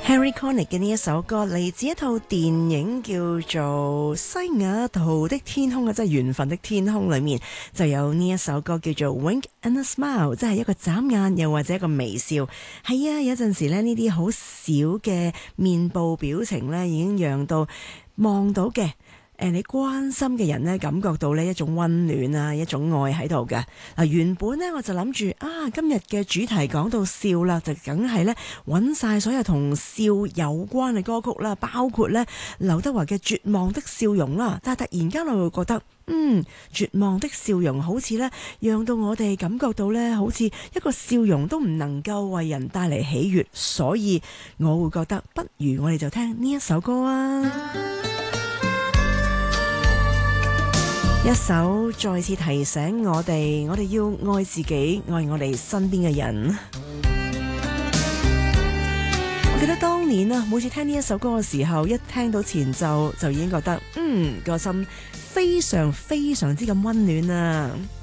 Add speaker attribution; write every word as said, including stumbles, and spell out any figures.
Speaker 1: Harry Connick 嘅呢一首歌嚟自一套電影叫做《西雅圖的天空》啊，即係緣分的天空裏面就有呢一首歌叫做 Wink and a Smile， 即係一個眨眼又或者一個微笑。係啊，有陣時咧呢啲好少嘅面部表情咧，已經讓到望到嘅誒，你關心嘅人咧，感覺到呢一種溫暖啊，一種愛喺度嘅。嗱，原本呢，我就諗住啊，今日嘅主題講到笑啦，就梗係咧揾晒所有同笑有關嘅歌曲啦，包括咧劉德華嘅《絕望的笑容》啦。但係突然間我會覺得，嗯，絕望的笑容好似咧，讓到我哋感覺到咧，好似一個笑容都唔能夠為人帶嚟喜悅，所以我會覺得，不如我哋就聽呢一首歌啊。一首再次提醒我哋，我哋要愛自己，愛我哋身邊嘅人。我記得當年啊，每次聽呢一首歌嘅時候，一聽到前奏就已經覺得，嗯，個心非常非常之咁溫暖啊！